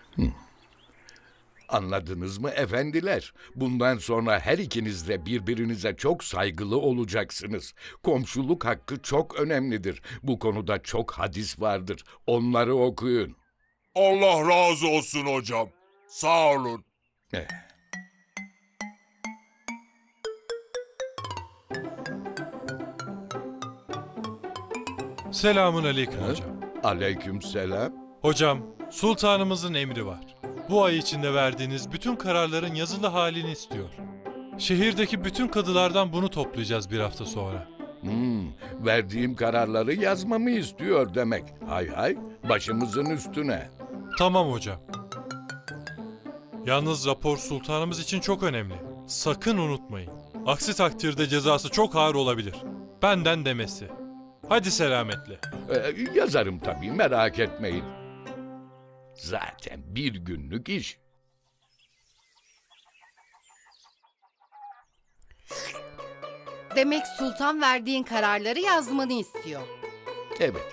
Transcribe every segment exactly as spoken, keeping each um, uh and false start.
Anladınız mı efendiler? Bundan sonra her ikiniz de birbirinize çok saygılı olacaksınız. Komşuluk hakkı çok önemlidir. Bu konuda çok hadis vardır. Onları okuyun. Allah razı olsun hocam. Sağ olun. Eh, Selamun aleyküm hocam. Aleykümselam. Hocam, sultanımızın emri var. Bu ay içinde verdiğiniz bütün kararların yazılı halini istiyor. Şehirdeki bütün kadılardan bunu toplayacağız bir hafta sonra. Hmm, verdiğim kararları yazmamı istiyor demek. Hay hay, başımızın üstüne. Tamam hocam. Yalnız rapor sultanımız için çok önemli. Sakın unutmayın. Aksi takdirde cezası çok ağır olabilir. Benden demesi. Hadi selametle. Ee, yazarım tabii, merak etmeyin. Zaten bir günlük iş. Demek sultan verdiğin kararları yazmanı istiyor. Evet.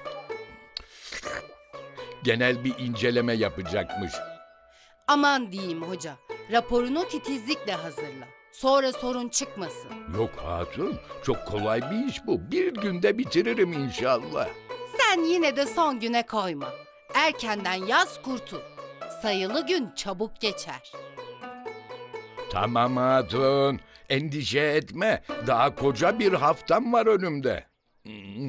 Genel bir inceleme yapacakmış. Aman diyeyim hoca, raporunu titizlikle hazırla. Sonra sorun çıkmasın. Yok hatun, çok kolay bir iş bu. Bir günde bitiririm inşallah. Sen yine de son güne koyma. Erkenden yaz kurtul. Sayılı gün çabuk geçer. Tamam hatun, endişe etme. Daha koca bir haftam var önümde. Hmm.